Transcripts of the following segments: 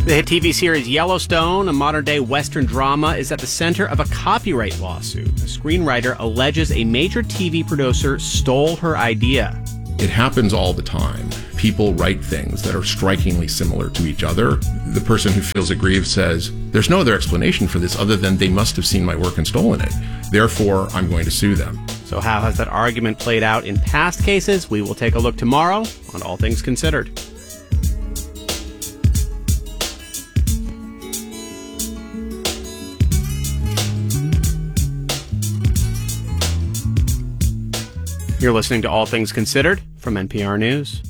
The hit TV series Yellowstone, a modern-day Western drama, is at the center of a copyright lawsuit. The screenwriter alleges a major TV producer stole her idea. It happens all the time. People write things that are strikingly similar to each other. The person who feels aggrieved says, there's no other explanation for this other than they must have seen my work and stolen it. Therefore, I'm going to sue them. So how has that argument played out in past cases? We will take a look tomorrow on All Things Considered. You're listening to All Things Considered from NPR News.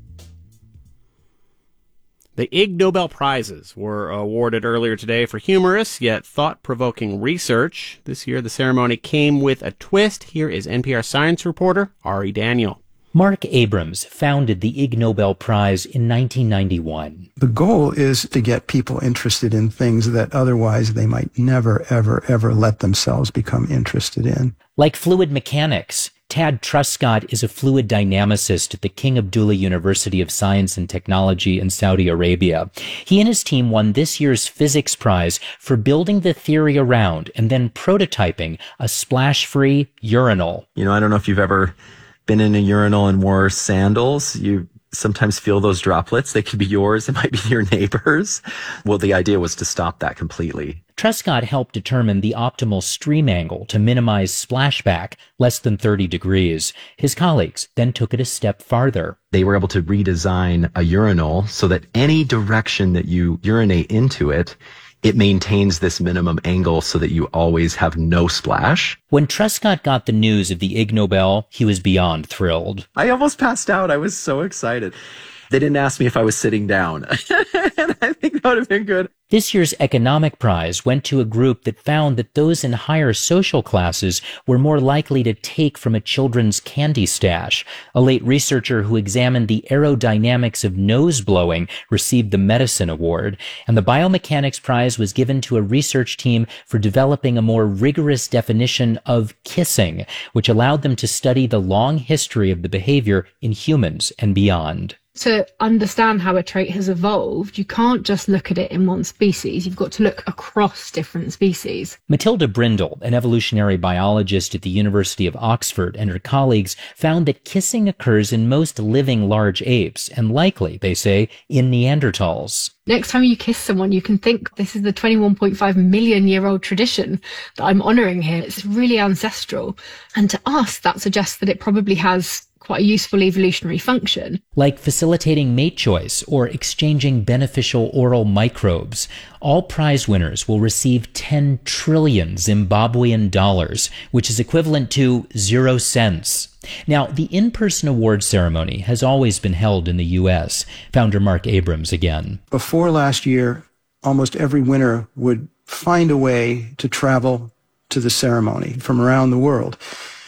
The Ig Nobel Prizes were awarded earlier today for humorous yet thought-provoking research. This year, the ceremony came with a twist. Here is NPR science reporter Ari Daniel. Mark Abrams founded the Ig Nobel Prize in 1991. The goal is to get people interested in things that otherwise they might never, ever, ever let themselves become interested in. Like fluid mechanics, Tad Truscott is a fluid dynamicist at the King Abdullah University of Science and Technology in Saudi Arabia. He and his team won this year's physics prize for building the theory around and then prototyping a splash-free urinal. I don't know if you've ever been in a urinal and wore sandals. You sometimes feel those droplets. They could be yours. It might be your neighbor's. Well, the idea was to stop that completely. Truscott helped determine the optimal stream angle to minimize splashback, less than 30 degrees. His colleagues then took it a step farther. They were able to redesign a urinal so that any direction that you urinate into it, it maintains this minimum angle so that you always have no splash. When Truscott got the news of the Ig Nobel, he was beyond thrilled. I almost passed out. I was so excited. They didn't ask me if I was sitting down. And I think that would have been good. This year's economic prize went to a group that found that those in higher social classes were more likely to take from a children's candy stash. A late researcher who examined the aerodynamics of nose blowing received the medicine award, and the biomechanics prize was given to a research team for developing a more rigorous definition of kissing, which allowed them to study the long history of the behavior in humans and beyond. To understand how a trait has evolved, you can't just look at it in one species. You've got to look across different species. Matilda Brindle, an evolutionary biologist at the University of Oxford, and her colleagues found that kissing occurs in most living large apes, and likely, they say, in Neanderthals. Next time you kiss someone, you can think, this is the 21.5 million year old tradition that I'm honouring here. It's really ancestral. And to us, that suggests that it probably has quite a useful evolutionary function. Like facilitating mate choice or exchanging beneficial oral microbes. All prize winners will receive 10 trillion Zimbabwean dollars, which is equivalent to 0 cents. Now, the in-person award ceremony has always been held in the U.S. Founder Mark Abrams again. Before last year, almost every winner would find a way to travel to the ceremony from around the world.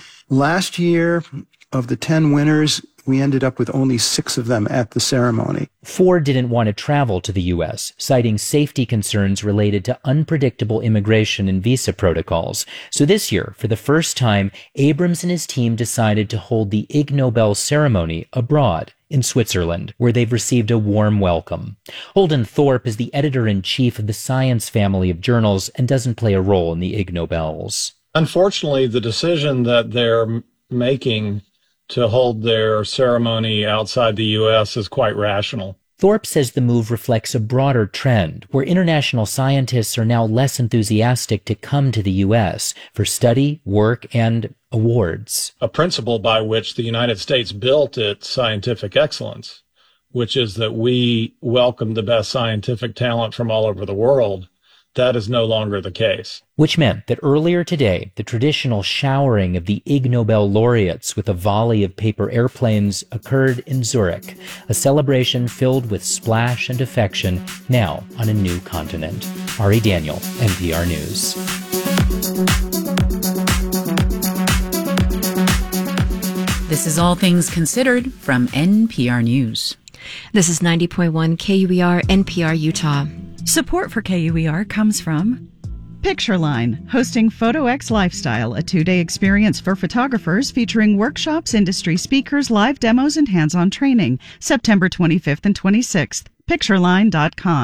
Last year, of the 10 winners, we ended up with only 6 of them at the ceremony. 4 didn't want to travel to the U.S., citing safety concerns related to unpredictable immigration and visa protocols. So this year, for the first time, Abrams and his team decided to hold the Ig Nobel ceremony abroad in Switzerland, where they've received a warm welcome. Holden Thorpe is the editor-in-chief of the Science family of journals and doesn't play a role in the Ig Nobels. Unfortunately, the decision that they're making to hold their ceremony outside the U.S. is quite rational. Thorpe says the move reflects a broader trend, where international scientists are now less enthusiastic to come to the U.S. for study, work, and awards. A principle by which the United States built its scientific excellence, which is that we welcome the best scientific talent from all over the world. That is no longer the case. Which meant that earlier today, the traditional showering of the Ig Nobel laureates with a volley of paper airplanes occurred in Zurich, a celebration filled with splash and affection, now on a new continent. Ari Daniel, NPR News. This is All Things Considered from NPR News. This is 90.1 KUER, NPR, Utah. Support for KUER comes from Pictureline, hosting PhotoX Lifestyle, a 2-day experience for photographers featuring workshops, industry speakers, live demos, and hands-on training, September 25th and 26th. Pictureline.com.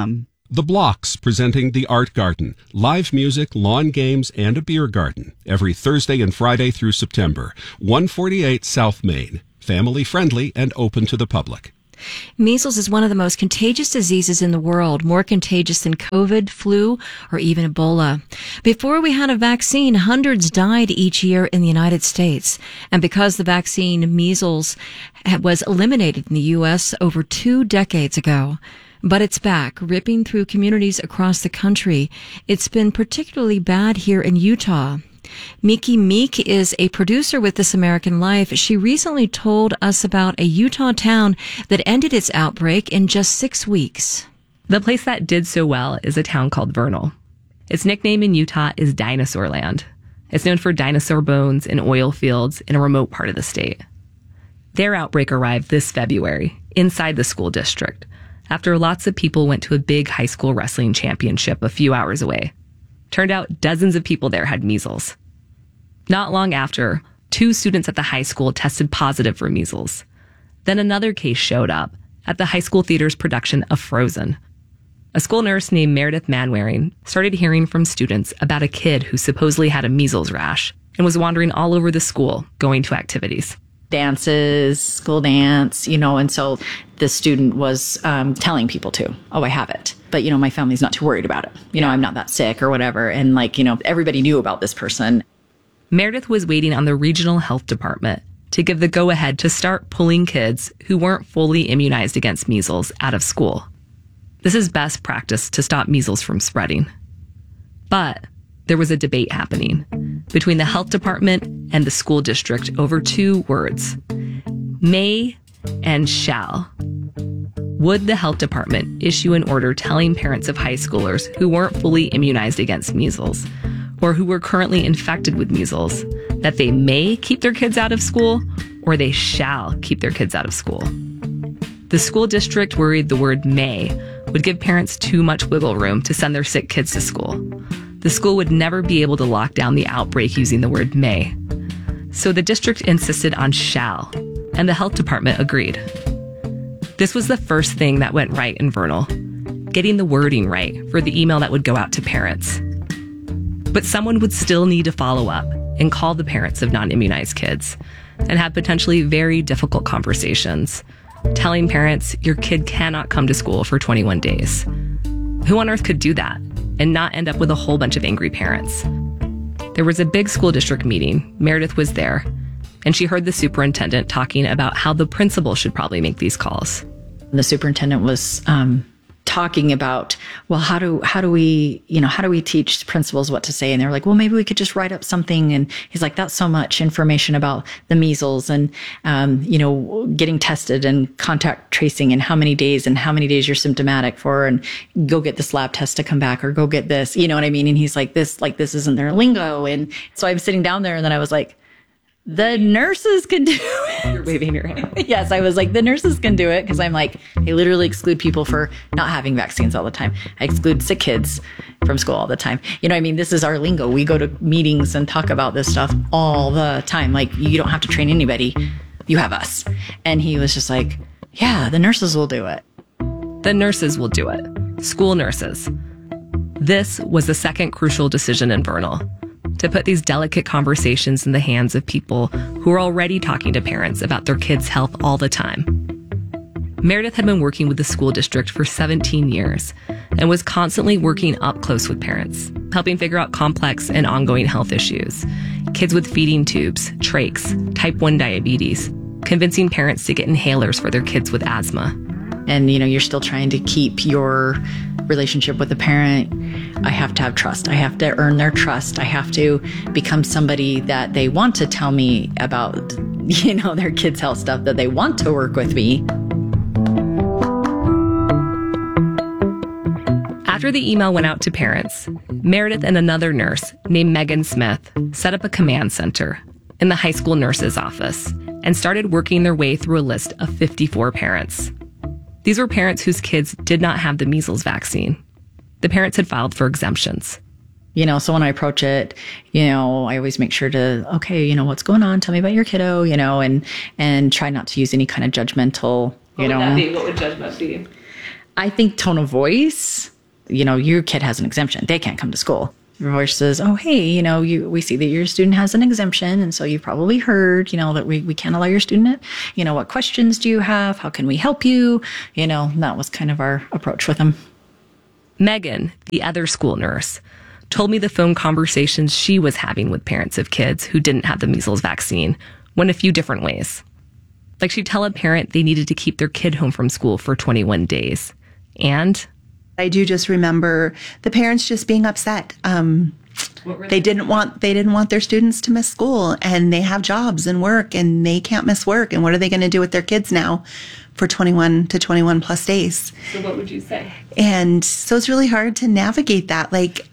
The Blocks, presenting The Art Garden, live music, lawn games, and a beer garden, every Thursday and Friday through September, 148 South Main, family-friendly and open to the public. Measles is one of the most contagious diseases in the world, more contagious than COVID, flu, or even Ebola. Before we had a vaccine, hundreds died each year in the United States. And because the vaccine measles was eliminated in the U.S. over 2 decades ago, but it's back, ripping through communities across the country. It's been particularly bad here in Utah. Miki Meek is a producer with This American Life. She recently told us about a Utah town that ended its outbreak in just 6 weeks. The place that did so well is a town called Vernal. Its nickname in Utah is Dinosaur Land. It's known for dinosaur bones and oil fields in a remote part of the state. Their outbreak arrived this February, inside the school district, after lots of people went to a big high school wrestling championship a few hours away. Turned out dozens of people there had measles. Not long after, 2 students at the high school tested positive for measles. Then another case showed up at the high school theater's production of Frozen. A school nurse named Meredith Manwaring started hearing from students about a kid who supposedly had a measles rash and was wandering all over the school, going to activities. Dances, school dance, and so the student was telling people oh, I have it. But, my family's not too worried about it. I'm not that sick or whatever. And everybody knew about this person. Meredith was waiting on the regional health department to give the go-ahead to start pulling kids who weren't fully immunized against measles out of school. This is best practice to stop measles from spreading. But there was a debate happening between the health department and the school district over 2 words, may and shall. Would the health department issue an order telling parents of high schoolers who weren't fully immunized against measles or who were currently infected with measles that they may keep their kids out of school or they shall keep their kids out of school? The school district worried the word may would give parents too much wiggle room to send their sick kids to school. The school would never be able to lock down the outbreak using the word may. So the district insisted on shall, and the health department agreed. This was the first thing that went right in Vernal, getting the wording right for the email that would go out to parents. But someone would still need to follow up and call the parents of non-immunized kids and have potentially very difficult conversations, telling parents your kid cannot come to school for 21 days. Who on earth could do that and not end up with a whole bunch of angry parents? There was a big school district meeting. Meredith was there, and she heard the superintendent talking about how the principal should probably make these calls. The superintendent was talking about, well, how do we teach principals what to say? And they were like, well, maybe we could just write up something. And he's like, that's so much information about the measles and, getting tested and contact tracing and how many days you're symptomatic for, and go get this lab test to come back or go get this, you know what I mean? And he's like, this isn't their lingo. And so I'm sitting down there and then I was like, the nurses can do it. You're waving your hand. Yes, I was like, the nurses can do it, because I'm like, I literally exclude people for not having vaccines all the time. I exclude sick kids from school all the time. You know what I mean? This is our lingo. We go to meetings and talk about this stuff all the time. Like, you don't have to train anybody. You have us. And he was just like, yeah, the nurses will do it. The nurses will do it. School nurses. This was the second crucial decision in Vernal, to put these delicate conversations in the hands of people who are already talking to parents about their kids' health all the time. Meredith had been working with the school district for 17 years and was constantly working up close with parents, helping figure out complex and ongoing health issues, kids with feeding tubes, trachs, type 1 diabetes, convincing parents to get inhalers for their kids with asthma. And, you're still trying to keep your relationship with the parent. I have to have trust. I have to earn their trust. I have to become somebody that they want to tell me about, their kids' health stuff, that they want to work with me. After the email went out to parents, Meredith and another nurse named Megan Smith set up a command center in the high school nurse's office and started working their way through a list of 54 parents. These were parents whose kids did not have the measles vaccine. The parents had filed for exemptions. So when I approach it, I always make sure to, okay, what's going on? Tell me about your kiddo, and try not to use any kind of judgmental, What would that be? What would judgment be? I think tone of voice your kid has an exemption. They can't come to school. Versus, oh, hey, we see that your student has an exemption. And so you've probably heard, that we can't allow your student in. What questions do you have? How can we help you? That was kind of our approach with them. Megan, the other school nurse, told me the phone conversations she was having with parents of kids who didn't have the measles vaccine went a few different ways. Like she'd tell a parent they needed to keep their kid home from school for 21 days. And I do just remember the parents just being upset. They didn't want their students to miss school, and they have jobs and work, and they can't miss work. And what are they going to do with their kids now for 21 to 21 plus days? So what would you say? And so it's really hard to navigate that. Like,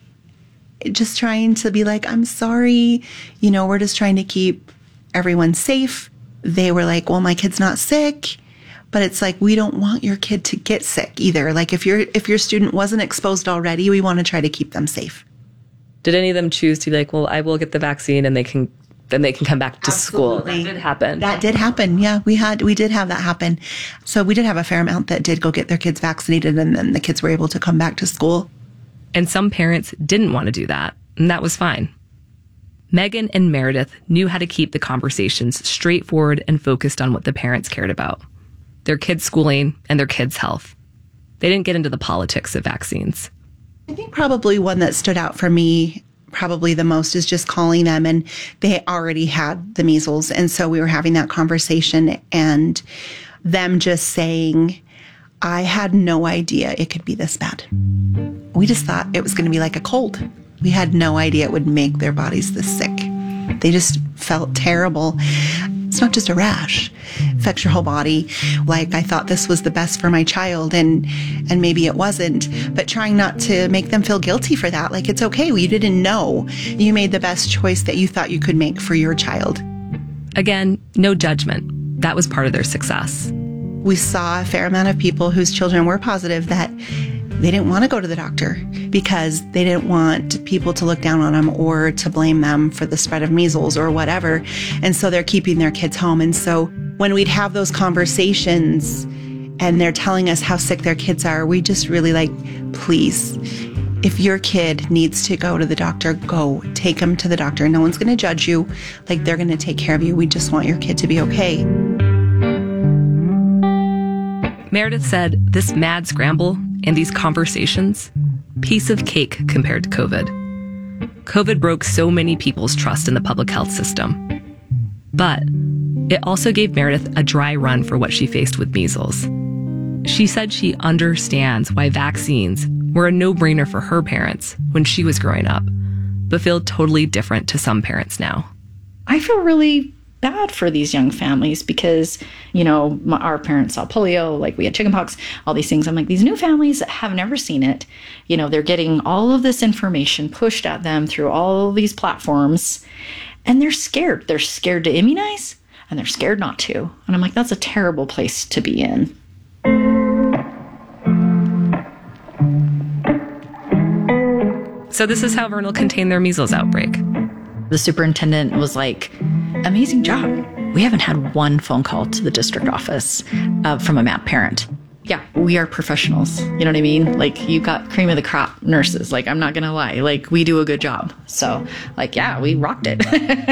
just trying to be like, I'm sorry, we're just trying to keep everyone safe. They were like, well, my kid's not sick. But it's like, we don't want your kid to get sick either. Like if your student wasn't exposed already, we want to try to keep them safe. Did any of them choose to be like, well, I will get the vaccine and they can come back to school? That did happen. That did happen. Yeah, we did have that happen. So we did have a fair amount that did go get their kids vaccinated, and then the kids were able to come back to school. And some parents didn't want to do that, and that was fine. Megan and Meredith knew how to keep the conversations straightforward and focused on what the parents cared about: their kids' schooling and their kids' health. They didn't get into the politics of vaccines. I think probably one that stood out for me probably the most is just calling them, and they already had the measles. And so we were having that conversation, and them just saying, I had no idea it could be this bad. We just thought it was going to be like a cold. We had no idea it would make their bodies this sick. They just felt terrible. It's not just a rash. It affects your whole body. Like, I thought this was the best for my child, and maybe it wasn't. But trying not to make them feel guilty for that. Like, it's okay. You didn't know. You made the best choice that you thought you could make for your child. Again, no judgment. That was part of their success. We saw a fair amount of people whose children were positive that they didn't want to go to the doctor because they didn't want people to look down on them or to blame them for the spread of measles or whatever. And so they're keeping their kids home. And so when we'd have those conversations and they're telling us how sick their kids are, we just really like, please, if your kid needs to go to the doctor, go. Take them to the doctor. No one's going to judge you. Like, they're going to take care of you. We just want your kid to be okay. Meredith said this mad scramble and these conversations, piece of cake compared to COVID. COVID broke so many people's trust in the public health system. But it also gave Meredith a dry run for what she faced with measles. She said she understands why vaccines were a no-brainer for her parents when she was growing up, but feel totally different to some parents now. I feel really bad for these young families because, our parents saw polio, like we had chickenpox, all these things. I'm like, these new families have never seen it. They're getting all of this information pushed at them through all these platforms, and they're scared. They're scared to immunize, and they're scared not to. And I'm like, that's a terrible place to be in. So this is how Vernal contained their measles outbreak. The superintendent was like, amazing job. We haven't had one phone call to the district office from a mad parent. Yeah, we are professionals. You know what I mean? Like, you got cream of the crop nurses. Like, I'm not going to lie. Like, we do a good job. So, yeah, we rocked it.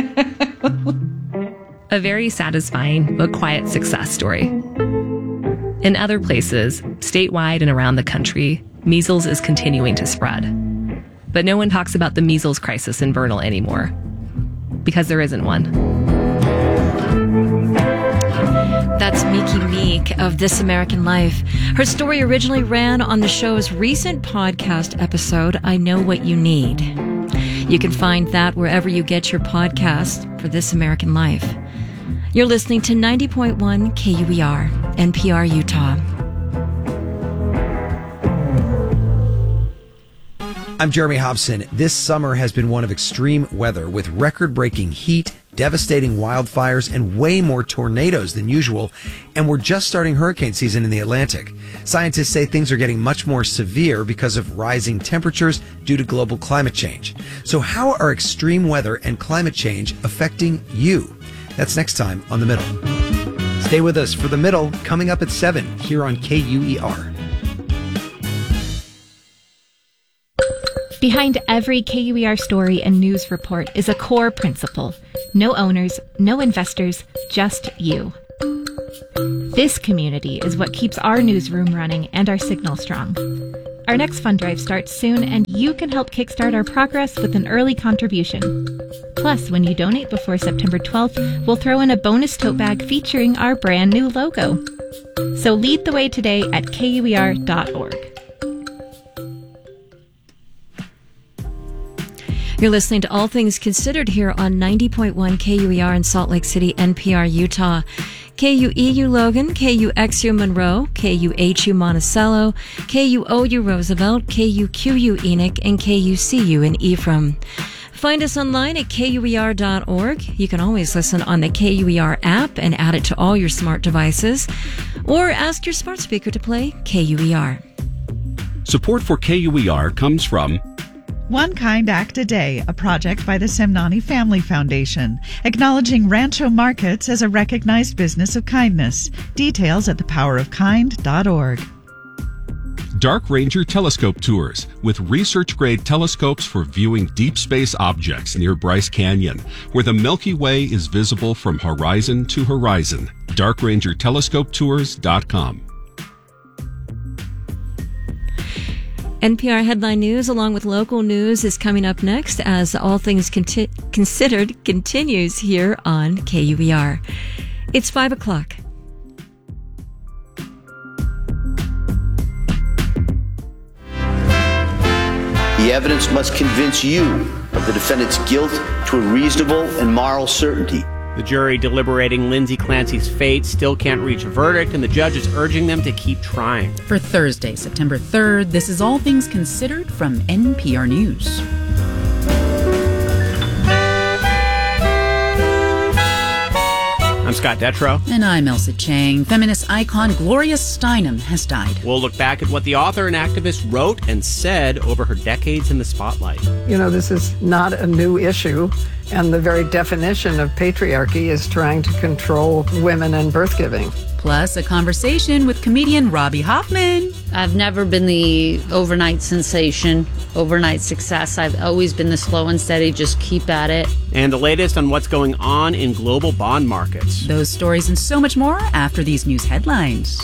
A very satisfying but quiet success story. In other places, statewide and around the country, measles is continuing to spread. But no one talks about the measles crisis in Vernal anymore, because there isn't one. That's Miki Meek of This American Life. Her story originally ran on the show's recent podcast episode, I Know What You Need. You can find that wherever you get your podcast for This American Life. You're listening to 90.1 KUER, NPR, Utah. I'm Jeremy Hobson. This summer has been one of extreme weather with record-breaking heat, devastating wildfires, and way more tornadoes than usual. And we're just starting hurricane season in the Atlantic. Scientists say things are getting much more severe because of rising temperatures due to global climate change. So how are extreme weather and climate change affecting you? That's next time on The Middle. Stay with us for The Middle, coming up at 7 here on KUER. Behind every KUER story and news report is a core principle. No owners, no investors, just you. This community is what keeps our newsroom running and our signal strong. Our next fund drive starts soon, and you can help kickstart our progress with an early contribution. Plus, when you donate before September 12th, we'll throw in a bonus tote bag featuring our brand new logo. So lead the way today at KUER.org. You're listening to All Things Considered here on 90.1 KUER in Salt Lake City, NPR, Utah. KUEU Logan, KUXU Monroe, KUHU Monticello, KUOU Roosevelt, KUQU Enoch, and KUCU in Ephraim. Find us online at KUER.org. You can always listen on the KUER app and add it to all your smart devices. Or ask your smart speaker to play KUER. Support for KUER comes from One Kind Act a Day, a project by the Semnani Family Foundation, acknowledging Rancho Markets as a recognized business of kindness. Details at thepowerofkind.org. Dark Ranger Telescope Tours, with research-grade telescopes for viewing deep space objects near Bryce Canyon, where the Milky Way is visible from horizon to horizon. DarkRangerTelescopeTours.com. NPR Headline News, along with local news, is coming up next as All Things Considered continues here on KUER. It's 5 o'clock. The evidence must convince you of the defendant's guilt to a reasonable and moral certainty. The jury deliberating Lindsay Clancy's fate still can't reach a verdict, and the judge is urging them to keep trying. For Thursday, September 3rd, this is All Things Considered from NPR News. I'm Scott Detrow. And I'm Elsa Chang. Feminist icon Gloria Steinem has died. We'll look back at what the author and activist wrote and said over her decades in the spotlight. You know, this is not a new issue, and the very definition of patriarchy is trying to control women and birth giving. Plus, a conversation with comedian Robbie Hoffman. I've never been the overnight sensation, overnight success. I've always been the slow and steady, just keep at it. And the latest on what's going on in global bond markets. Those stories and so much more after these news headlines.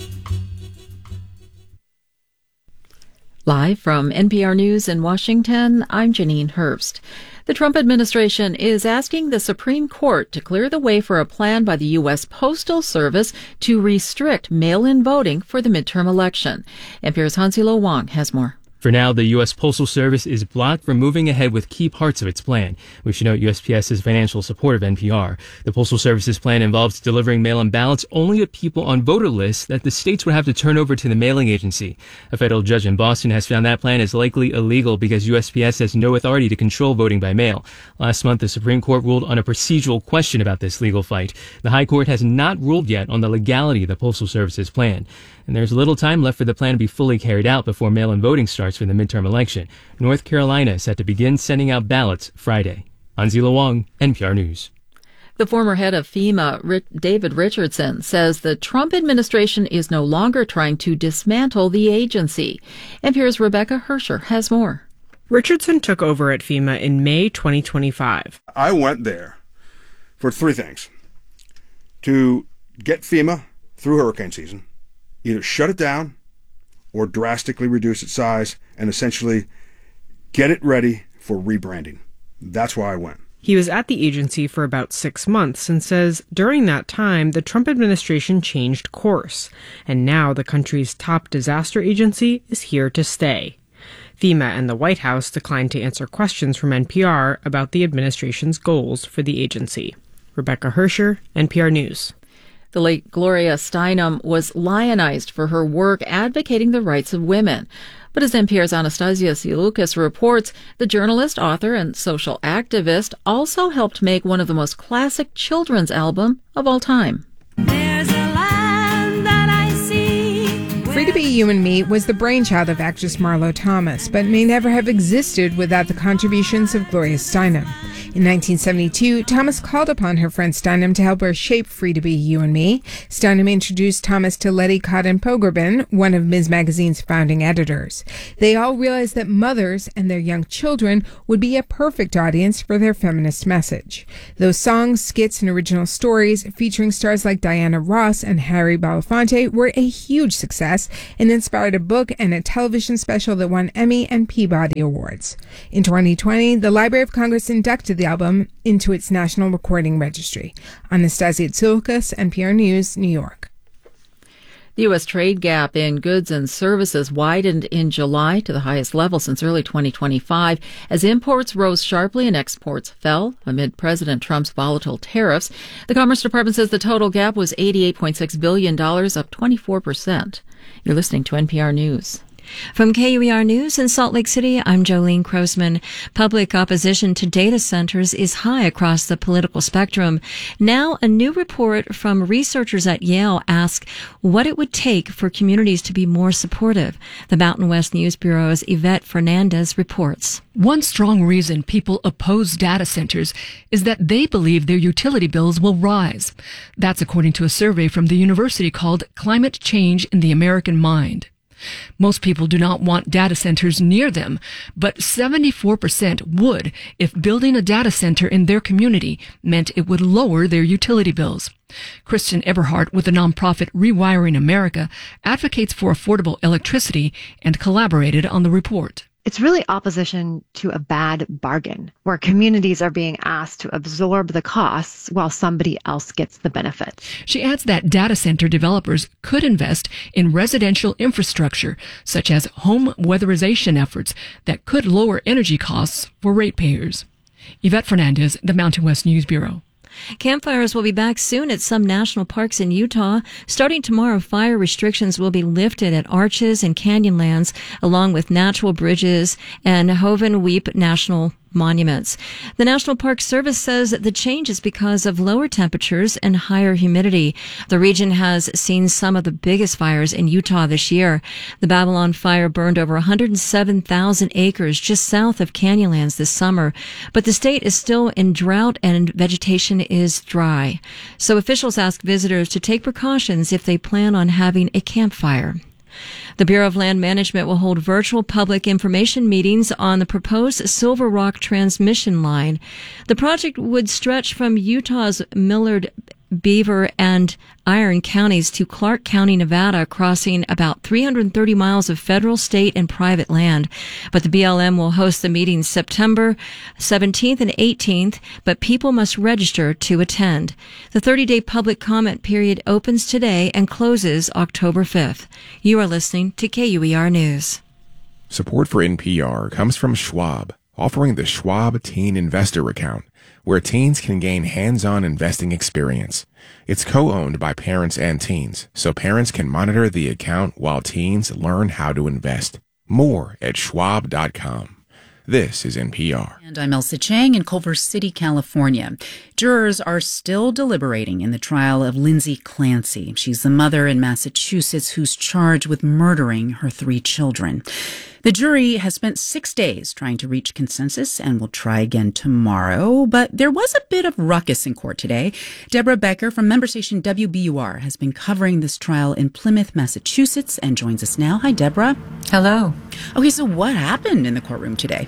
Live from NPR News in Washington, I'm Janine Herbst. The Trump administration is asking the Supreme Court to clear the way for a plan by the U.S. Postal Service to restrict mail-in voting for the midterm election. NPR's Hansilo Wang has more. For now, the U.S. Postal Service is blocked from moving ahead with key parts of its plan. We should note USPS's financial support of NPR. The Postal Service's plan involves delivering mail-in ballots only to people on voter lists that the states would have to turn over to the mailing agency. A federal judge in Boston has found that plan is likely illegal because USPS has no authority to control voting by mail. Last month, the Supreme Court ruled on a procedural question about this legal fight. The High Court has not ruled yet on the legality of the Postal Service's plan. And there's little time left for the plan to be fully carried out before mail-in voting starts for the midterm election. North Carolina is set to begin sending out ballots Friday. Anzila Wang, NPR News. The former head of FEMA, David Richardson, says the Trump administration is no longer trying to dismantle the agency. NPR's Rebecca Hersher has more. Richardson took over at FEMA in May 2025. I went there for three things: to get FEMA through hurricane season, either shut it down or drastically reduce its size and essentially get it ready for rebranding. That's why I went. He was at the agency for about 6 months and says during that time, the Trump administration changed course, and now the country's top disaster agency is here to stay. FEMA and the White House declined to answer questions from NPR about the administration's goals for the agency. Rebecca Hersher, NPR News. The late Gloria Steinem was lionized for her work advocating the rights of women. But as NPR's Anastasia Silukas reports, the journalist, author, and social activist also helped make one of the most classic children's albums of all time. There's a land that I see Free to Be You and Me was the brainchild of actress Marlo Thomas, but may never have existed without the contributions of Gloria Steinem. In 1972, Thomas called upon her friend Steinem to help her shape Free to Be You and Me. Steinem introduced Thomas to Letty Cotton Pogrebin, one of Ms. Magazine's founding editors. They all realized that mothers and their young children would be a perfect audience for their feminist message. Those songs, skits, and original stories featuring stars like Diana Ross and Harry Belafonte were a huge success and inspired a book and a television special that won Emmy and Peabody Awards. In 2020, the Library of Congress inducted the album into its National Recording Registry. Anastasia Tsoukas, NPR News, New York. The U.S. trade gap in goods and services widened in July to the highest level since early 2025 as imports rose sharply and exports fell amid President Trump's volatile tariffs. The Commerce Department says the total gap was $88.6 billion, up 24%. You're listening to NPR News. From KUER News in Salt Lake City, I'm Jolene Croasman. Public opposition to data centers is high across the political spectrum. Now, a new report from researchers at Yale asks what it would take for communities to be more supportive. The Mountain West News Bureau's Yvette Fernandez reports. One strong reason people oppose data centers is that they believe their utility bills will rise. That's according to a survey from the university called Climate Change in the American Mind. Most people do not want data centers near them, but 74% would if building a data center in their community meant it would lower their utility bills. Kristen Eberhardt with the nonprofit Rewiring America advocates for affordable electricity and collaborated on the report. It's really opposition to a bad bargain, where communities are being asked to absorb the costs while somebody else gets the benefit. She adds that data center developers could invest in residential infrastructure, such as home weatherization efforts that could lower energy costs for ratepayers. Yvette Fernandez, the Mountain West News Bureau. Campfires will be back soon at some national parks in Utah. Starting tomorrow, fire restrictions will be lifted at Arches and Canyonlands, along with Natural Bridges and Hoven Weep National Monuments. The National Park Service says that the change is because of lower temperatures and higher humidity. The region has seen some of the biggest fires in Utah this year. The Babylon fire burned over 107,000 acres just south of Canyonlands this summer, but the state is still in drought and vegetation is dry. So officials ask visitors to take precautions if they plan on having a campfire. The Bureau of Land Management will hold virtual public information meetings on the proposed Silver Rock transmission line. The project would stretch from Utah's Millard, Beaver, and Iron counties to Clark County, Nevada, crossing about 330 miles of federal, state, and private land. But the BLM will host the meetings September 17th and 18th, but people must register to attend. The 30-day public comment period opens today and closes October 5th. You are listening to KUER News. Support for NPR comes from Schwab, offering the Schwab Teen Investor Account, where teens can gain hands-on investing experience. It's co-owned by parents and teens, so parents can monitor the account while teens learn how to invest. More at schwab.com. This is NPR. And I'm Elsa Chang in Culver City, California. Jurors are still deliberating in the trial of Lindsay Clancy. She's the mother in Massachusetts who's charged with murdering her 3 children. The jury has spent 6 days trying to reach consensus and will try again tomorrow. But there was a bit of ruckus in court today. Deborah Becker from member station WBUR has been covering this trial in Plymouth, Massachusetts, and joins us now. Hi, Deborah. Hello. Okay, so what happened in the courtroom today?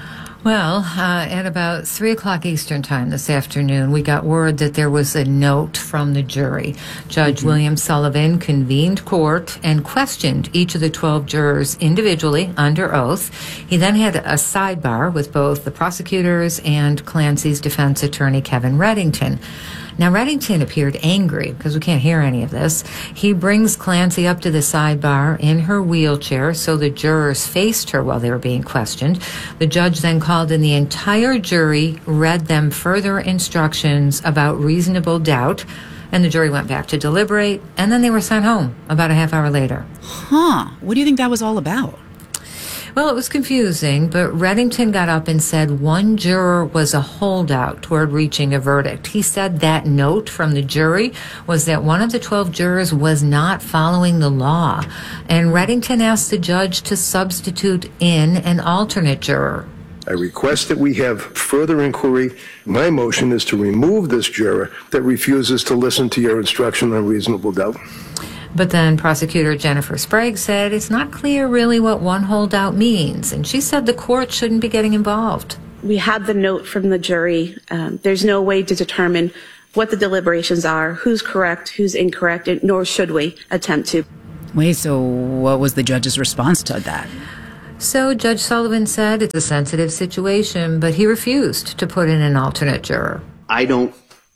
Well, at about 3 o'clock Eastern time this afternoon, we got word that there was a note from the jury. Judge William Sullivan convened court and questioned each of the 12 jurors individually under oath. He then had a sidebar with both the prosecutors and Clancy's defense attorney, Kevin Reddington. Now, Reddington appeared angry because we can't hear any of this. He brings Clancy up to the sidebar in her wheelchair so the jurors faced her while they were being questioned. The judge then called in the entire jury, read them further instructions about reasonable doubt, and the jury went back to deliberate, and then they were sent home about a half hour later. Huh. What do you think that was all about? Well, it was confusing, but Reddington got up and said one juror was a holdout toward reaching a verdict. He said that note from the jury was that one of the 12 jurors was not following the law. And Reddington asked the judge to substitute in an alternate juror. I request that we have further inquiry. My motion is to remove this juror that refuses to listen to your instruction on reasonable doubt. But then prosecutor Jennifer Sprague said it's not clear really what one holdout means, and she said the court shouldn't be getting involved. We had the note from the jury. There's no way to determine what the deliberations are, who's correct, who's incorrect, nor should we attempt to. Wait, so what was the judge's response to that? So Judge Sullivan said it's a sensitive situation, but he refused to put in an alternate juror. I don't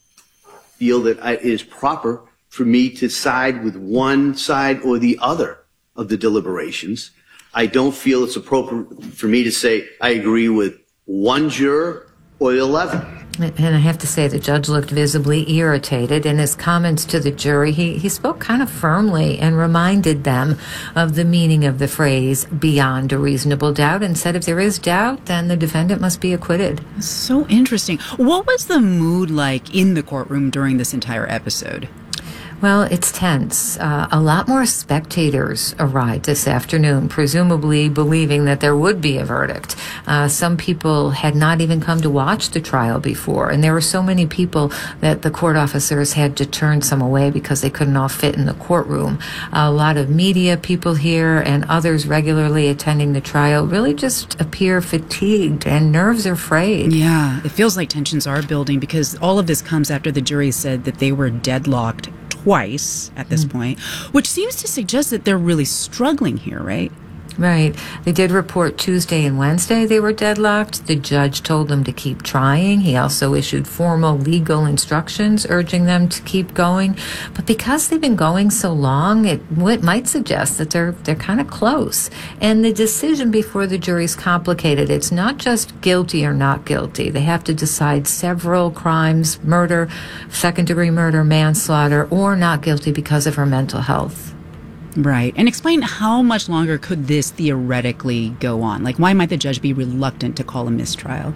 feel that it is proper for me to side with one side or the other of the deliberations. I don't feel it's appropriate for me to say I agree with one juror or 11. And I have to say, the judge looked visibly irritated. In his comments to the jury, he spoke kind of firmly and reminded them of the meaning of the phrase beyond a reasonable doubt, and said if there is doubt, then the defendant must be acquitted. So interesting. What was the mood like in the courtroom during this entire episode? Well, it's tense. A lot more spectators arrived this afternoon, presumably believing that there would be a verdict. Some people had not even come to watch the trial before, and there were so many people that the court officers had to turn some away because they couldn't all fit in the courtroom. A lot of media people here and others regularly attending the trial really just appear fatigued, and nerves are frayed. Yeah, it feels like tensions are building because all of this comes after the jury said that they were deadlocked twice at this point, which seems to suggest that they're really struggling here, right? Right. They did report Tuesday and Wednesday they were deadlocked. The judge told them to keep trying. He also issued formal legal instructions urging them to keep going. But because they've been going so long, it might suggest that they're kind of close. And the decision before the jury's complicated. It's not just guilty or not guilty. They have to decide several crimes: murder, second-degree murder, manslaughter, or not guilty because of her mental health. Right. And explain how much longer could this theoretically go on? Like, why might the judge be reluctant to call a mistrial?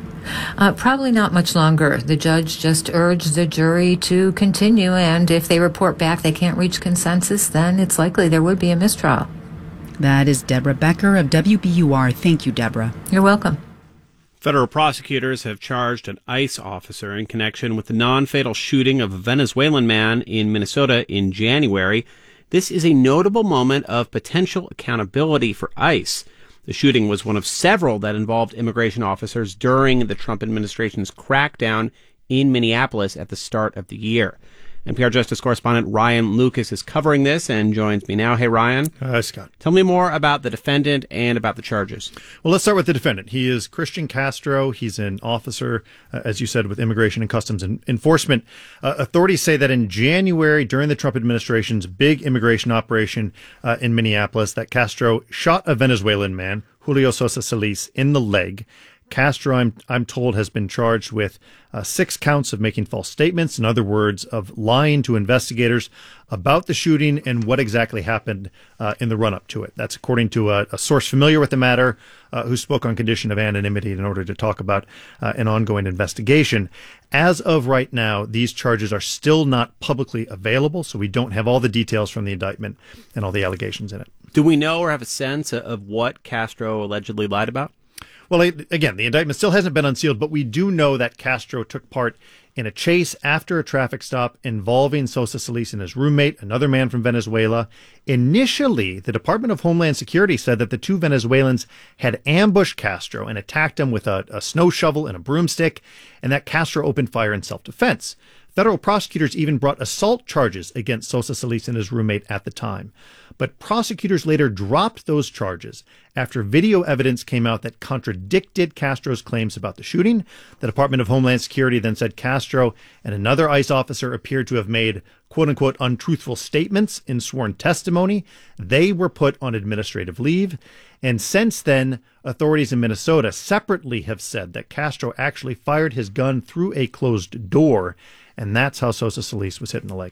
Probably not much longer. The judge just urged the jury to continue, and if they report back they can't reach consensus, then it's likely there would be a mistrial. That is Deborah Becker of WBUR. Thank you, Deborah. You're welcome. Federal prosecutors have charged an ICE officer in connection with the non-fatal shooting of a Venezuelan man in Minnesota in January. This is a notable moment of potential accountability for ICE. The shooting was one of several that involved immigration officers during the Trump administration's crackdown in Minneapolis at the start of the year. NPR Justice correspondent Ryan Lucas is covering this and joins me now. Hey, Ryan. Hi, Scott. Tell me more about the defendant and about the charges. Well, let's start with the defendant. He is Christian Castro. He's an officer, as you said, with Immigration and Customs Enforcement. Authorities say that in January, during the Trump administration's big immigration operation in Minneapolis, that Castro shot a Venezuelan man, Julio Sosa Solis, in the leg. Castro, I'm told, has been charged with 6 counts of making false statements. In other words, of lying to investigators about the shooting and what exactly happened in the run-up to it. That's according to a source familiar with the matter who spoke on condition of anonymity in order to talk about an ongoing investigation. As of right now, these charges are still not publicly available, so we don't have all the details from the indictment and all the allegations in it. Do we know or have a sense of what Castro allegedly lied about? Well, again, the indictment still hasn't been unsealed, but we do know that Castro took part in a chase after a traffic stop involving Sosa Solis and his roommate, another man from Venezuela. Initially, the Department of Homeland Security said that the 2 Venezuelans had ambushed Castro and attacked him with a snow shovel and a broomstick, and that Castro opened fire in self-defense. Federal prosecutors even brought assault charges against Sosa Solis and his roommate at the time. But prosecutors later dropped those charges after video evidence came out that contradicted Castro's claims about the shooting. The Department of Homeland Security then said Castro and another ICE officer appeared to have made quote-unquote untruthful statements in sworn testimony. They were put on administrative leave. And since then, authorities in Minnesota separately have said that Castro actually fired his gun through a closed door, and that's how Sosa Solis was hit in the leg.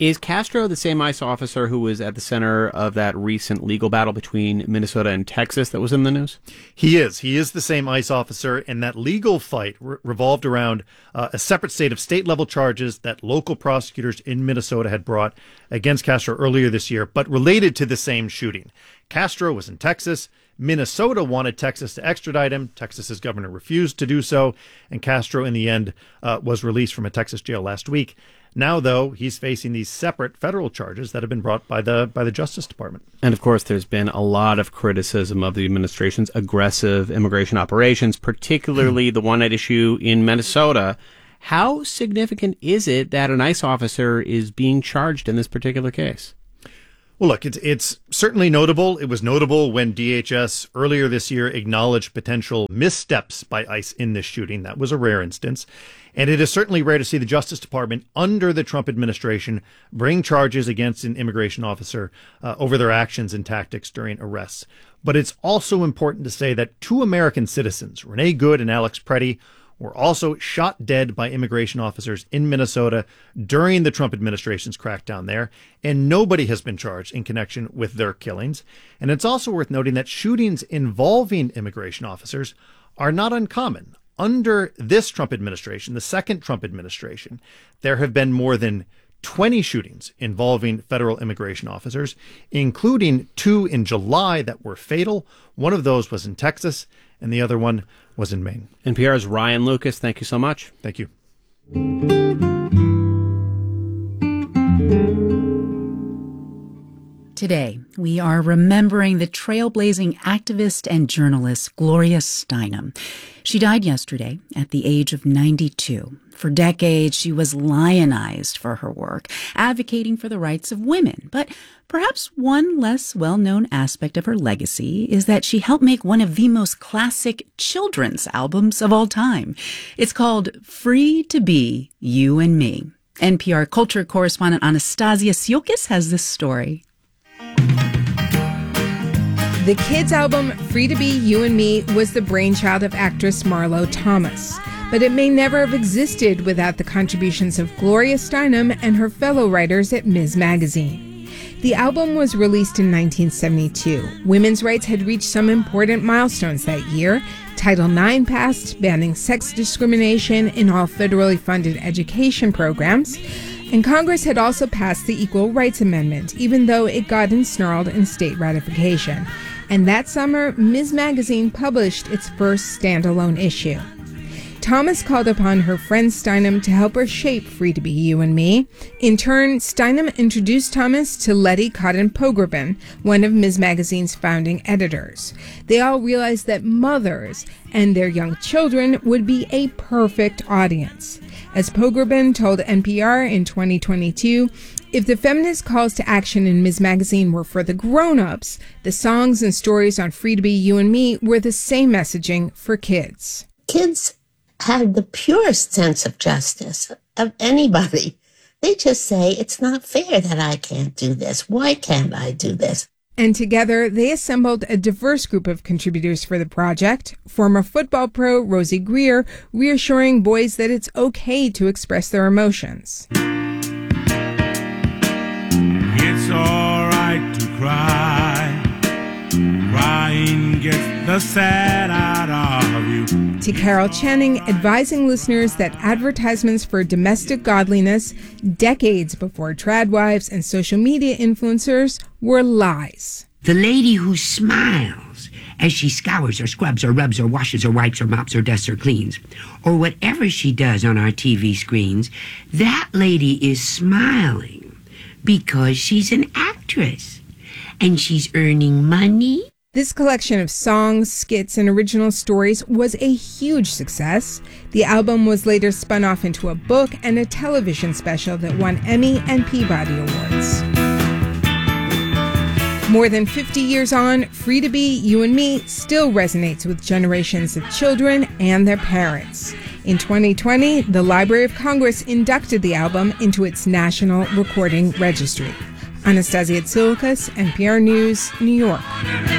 Is Castro the same ICE officer who was at the center of that recent legal battle between Minnesota and Texas that was in the news? He is. He is the same ICE officer, and that legal fight revolved around a separate state-level charges that local prosecutors in Minnesota had brought against Castro earlier this year, but related to the same shooting. Castro was in Texas. Minnesota wanted Texas to extradite him. Texas's governor refused to do so, and Castro, in the end, was released from a Texas jail last week. Now, though, he's facing these separate federal charges that have been brought by the Justice Department. And, of course, there's been a lot of criticism of the administration's aggressive immigration operations, particularly the one at issue in Minnesota. How significant is it that an ICE officer is being charged in this particular case? Well, look, it's certainly notable. It was notable when DHS earlier this year acknowledged potential missteps by ICE in this shooting. That was a rare instance. And it is certainly rare to see the Justice Department under the Trump administration bring charges against an immigration officer over their actions and tactics during arrests. But it's also important to say that 2 American citizens, Renee Good and Alex Preddy, were also shot dead by immigration officers in Minnesota during the Trump administration's crackdown there, and nobody has been charged in connection with their killings. And it's also worth noting that shootings involving immigration officers are not uncommon. Under this Trump administration, the second Trump administration, there have been more than 20 shootings involving federal immigration officers, including 2 in July that were fatal. One of those was in Texas, and the other one was in Maine. NPR's Ryan Lucas, thank you so much. Thank you. Today, we are remembering the trailblazing activist and journalist Gloria Steinem. She died yesterday at the age of 92. For decades, she was lionized for her work, advocating for the rights of women. But perhaps one less well-known aspect of her legacy is that she helped make one of the most classic children's albums of all time. It's called Free to Be You and Me. NPR culture correspondent Anastasia Siokis has this story. The kids' album, Free to Be You and Me, was the brainchild of actress Marlo Thomas. But it may never have existed without the contributions of Gloria Steinem and her fellow writers at Ms. Magazine. The album was released in 1972. Women's rights had reached some important milestones that year. Title IX passed, banning sex discrimination in all federally funded education programs. And Congress had also passed the Equal Rights Amendment, even though it got ensnarled in state ratification. And that summer, Ms. Magazine published its first standalone issue. Thomas called upon her friend Steinem to help her shape Free to Be You and Me. In turn, Steinem introduced Thomas to Letty Cotton Pogrebin, one of Ms. Magazine's founding editors. They all realized that mothers and their young children would be a perfect audience. As Pogrebin told NPR in 2022, if the feminist calls to action in Ms. Magazine were for the grown-ups, the songs and stories on Free to Be You and Me were the same messaging for kids. Kids have the purest sense of justice of anybody. They just say, it's not fair that I can't do this. Why can't I do this? And together, they assembled a diverse group of contributors for the project. Former football pro Rosie Greer reassuring boys that it's okay to express their emotions. It's all right to cry. Crying gets the sad out of you. To Carol Channing, advising listeners that advertisements for domestic godliness, decades before tradwives and social media influencers, were lies. The lady who smiles as she scours or scrubs or rubs or washes or wipes or mops or dusts or cleans, or whatever she does on our TV screens, that lady is smiling because she's an actress and she's earning money. This collection of songs, skits, and original stories was a huge success. The album was later spun off into a book and a television special that won Emmy and Peabody Awards. More than 50 years on, Free to Be You and Me still resonates with generations of children and their parents. In 2020, the Library of Congress inducted the album into its National Recording Registry. Anastasia Tsoukas, NPR News, New York.